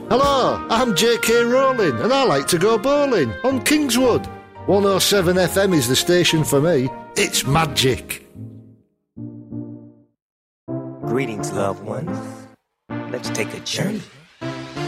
Hello, I'm J.K. Rowling and I like to go bowling on Kingswood. 107 FM is the station for me. It's magic. Greetings, loved ones. Let's take a journey